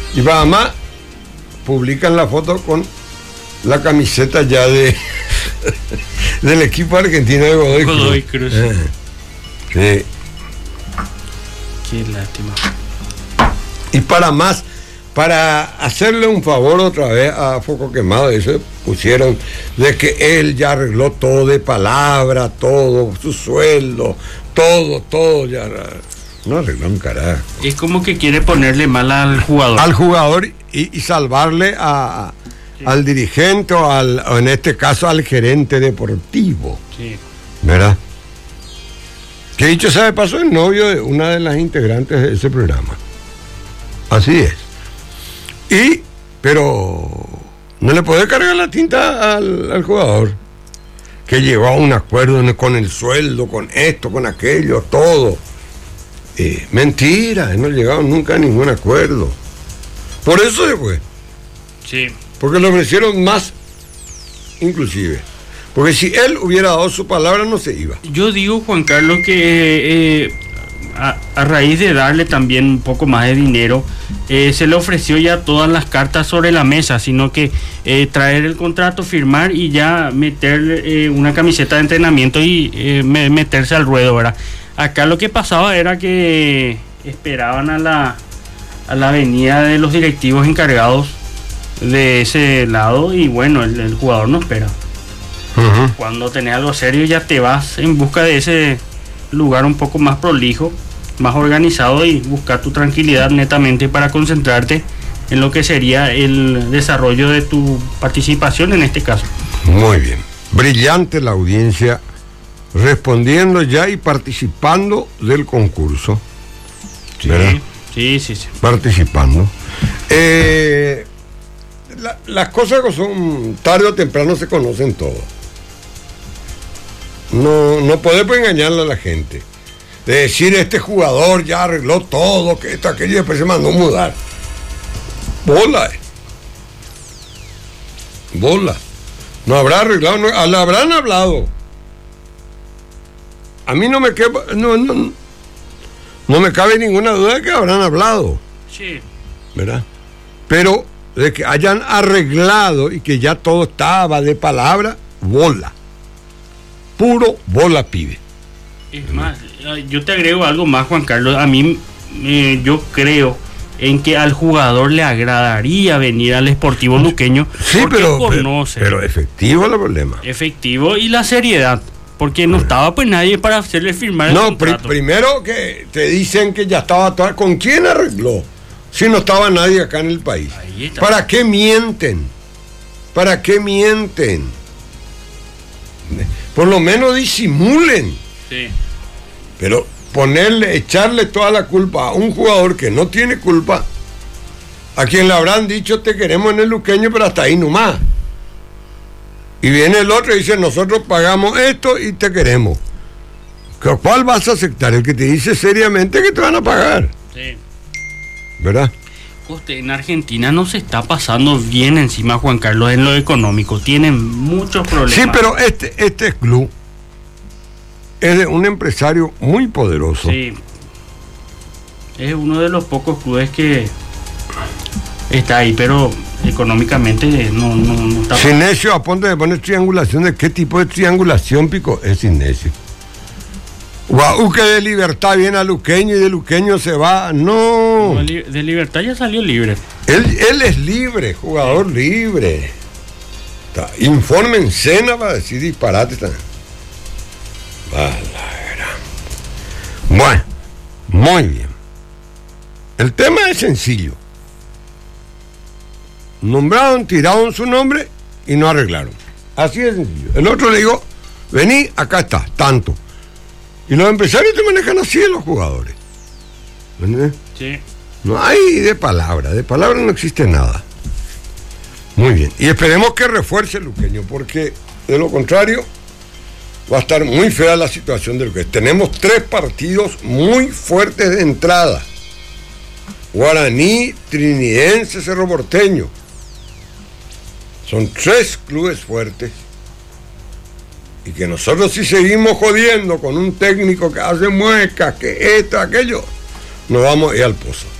Y además publican la foto con la camiseta ya de del equipo argentino de Godoy Cruz. Sí. Qué lástima. Y para hacerle un favor otra vez a Foco Quemado, eso pusieron de que él ya arregló todo de palabra, todo, su sueldo, todo ya. No arregló un carajo. Es como que quiere ponerle mal al jugador. Al jugador y salvarle al dirigente o en este caso al gerente deportivo. Sí. ¿Verdad? Que dicho sea de paso, es novio de una de las integrantes de ese programa. Así es. Pero no le puede cargar la tinta al jugador, que llegó a un acuerdo con el sueldo, con esto, con aquello, todo. Mentira, no llegaron nunca a ningún acuerdo. Por eso se fue. Sí. Porque le ofrecieron más, inclusive. Porque si él hubiera dado su palabra, no se iba. Yo digo, Juan Carlos, que a raíz de darle también un poco más de dinero, se le ofreció ya todas las cartas sobre la mesa, sino que traer el contrato, firmar y ya meter una camiseta de entrenamiento y meterse al ruedo, ¿verdad? Acá lo que pasaba era que esperaban a la venida de los directivos encargados de ese lado y bueno, el jugador no espera. Uh-huh. Cuando tenés algo serio ya te vas en busca de ese lugar un poco más prolijo, más organizado y buscar tu tranquilidad netamente para concentrarte en lo que sería el desarrollo de tu participación en este caso. Muy bien, brillante la audiencia respondiendo ya y participando del concurso. Sí, sí. Participando. Las cosas que son tarde o temprano se conocen todas. No podemos engañarle a la gente. De decir, este jugador ya arregló todo, que esto, aquello, y después se mandó a mudar. Bola. No habrá arreglado, no habrán hablado. A mí no me cabe ninguna duda de que habrán hablado. Sí. ¿Verdad? Pero de que hayan arreglado y que ya todo estaba de palabra, bola. Puro bola, pibe. Es más, yo te agrego algo más, Juan Carlos. A mí, yo creo en que al jugador le agradaría venir al Sportivo Luqueño. Sí, pero efectivo el problema. Efectivo y la seriedad. Porque no estaba pues nadie para hacerle firmar el contrato. Primero que te dicen que ya estaba todo. ¿Con quién arregló? Si no estaba nadie acá en el país. ¿Para qué mienten? Por lo menos disimulen. Sí. Pero echarle toda la culpa a un jugador que no tiene culpa, a quien le habrán dicho te queremos en el Luqueño, pero hasta ahí nomás. Y viene el otro y dice nosotros pagamos esto y te queremos. ¿Cuál vas a aceptar? El que te dice seriamente que te van a pagar. Sí. ¿Verdad? En Argentina no se está pasando bien encima, Juan Carlos, en lo económico. Tienen muchos problemas. Sí, pero este club es de un empresario muy poderoso. Sí. Es uno de los pocos clubes que está ahí, pero económicamente no está. Sinesio, a punto de poner triangulación. ¿De qué tipo de triangulación, Pico? Es Sinesio. Guau, que de Libertad viene a Luqueño y de Luqueño se va. No. De Libertad ya salió libre. Él es libre, jugador libre. Infórmense para decir disparate también. Bueno, muy bien. El tema es sencillo. Nombraron, tiraron su nombre y no arreglaron. Así de sencillo. El otro le digo, vení, acá está, tanto. Y los empresarios te manejan así de los jugadores. ¿Entendés? Sí. No hay de palabra no existe nada. Muy bien. Y esperemos que refuerce el Luqueño, porque de lo contrario va a estar muy fea la situación del Luqueño. Tenemos 3 partidos muy fuertes de entrada. Guaraní, Trinidense, Cerro Porteño. Son 3 clubes fuertes. Y que nosotros si seguimos jodiendo con un técnico que hace muecas, que esto, aquello, nos vamos a ir al pozo.